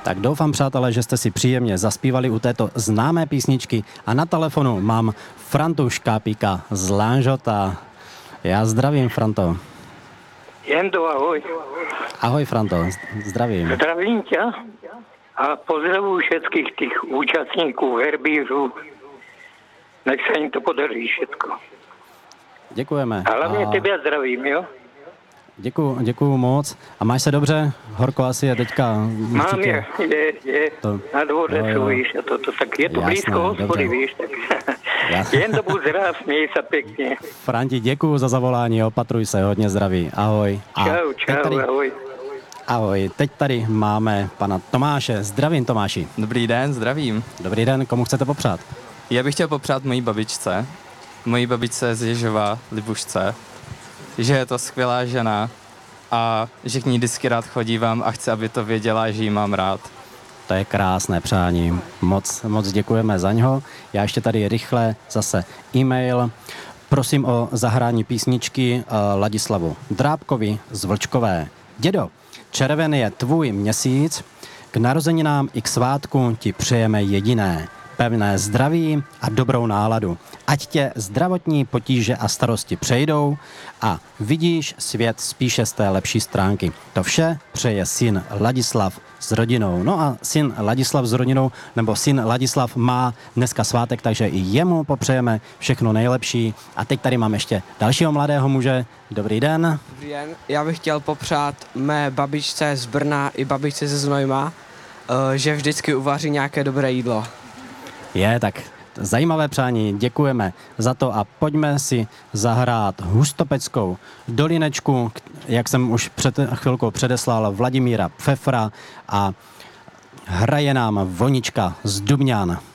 Tak doufám, přátelé, že jste si příjemně zaspívali u této známé písničky a na telefonu mám Frantu Škápíka z Lanžota. Já zdravím, Franto. Jendo, ahoj. Ahoj, Franto, zdravím. Zdravím tě a pozdravuji všetkých těch účastníků herbířů. Nech se jim to podaří všetko. Děkujeme. A hlavně tebe zdravím, jo? Děkuju moc. A máš se dobře? Horko asi je teďka. Mám je. To, na dvorečku, víš, a to tak je to jasné, blízko hospody, dobře. víš, tak jen to buď zdrav, měj se pěkně. Franti, děkuju za zavolání, opatruj se, hodně zdraví. Ahoj. Čau, ahoj. Ahoj, teď tady máme pana Tomáše. Zdravím, Tomáši. Dobrý den, zdravím. Dobrý den, komu chcete popřát? Já bych chtěl popřát mojí babičce z Ježova, Libušce, že je to skvělá žena a že k ní vždycky rád chodívám a chci, aby to věděla, že jí mám rád. To je krásné přání. Moc děkujeme za něho. Já ještě tady rychle zase e-mail. Prosím o zahrání písničky Ladislavu Drábkovi z Vlčkové. Dědo, červen je tvůj měsíc, k narozeninám i k svátku ti přejeme jediné. Pevné zdraví a dobrou náladu. Ať tě zdravotní potíže a starosti přejdou a vidíš svět spíše z té lepší stránky. To vše přeje syn Ladislav s rodinou. No a syn Ladislav s rodinou, nebo syn Ladislav má dneska svátek, takže i jemu popřejeme všechno nejlepší. A teď tady mám ještě dalšího mladého muže. Dobrý den. Dobrý den. Já bych chtěl popřát mé babičce z Brna i babičce ze Znojma, že vždycky uvaří nějaké dobré jídlo. Tak zajímavé přání, děkujeme za to a pojďme si zahrát hustopeckou dolinečku, jak jsem už před chvilkou předeslal, Vladimíra Pfeffera a hraje nám Vonička z Dubňan.